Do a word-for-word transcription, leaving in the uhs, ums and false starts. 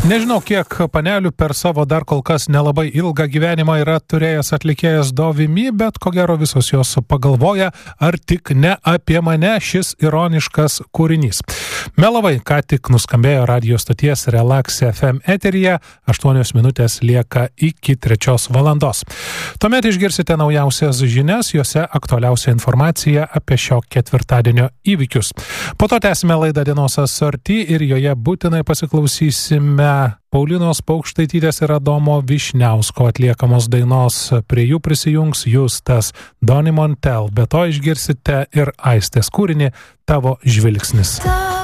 Nežinau, kiek panelių per savo dar kol kas nelabai ilgą gyvenimą yra turėjęs atlikėjas Dovimi, bet ko gero visos jos pagalvoja, ar tik ne apie mane šis ironiškas kūrinys. Melavai, ką tik nuskambėjo radio stoties Relax F M eteryje, aštuonios minutės lieka iki trečios valandos. Tuomet išgirsite naujausias žinias, juose aktualiausia informacija apie šio ketvirtadienio įvykius. Po to tęsime laidą Dienos asorti ir joje būtinai pasiklausysime Paulinos Paukštaitytės ir Adomo Vyšniausko atliekamos dainos. Prie jų prisijungs Justas Doni Montel, be to išgirsite ir Aistės kūrinį Tavo žvilgsnis.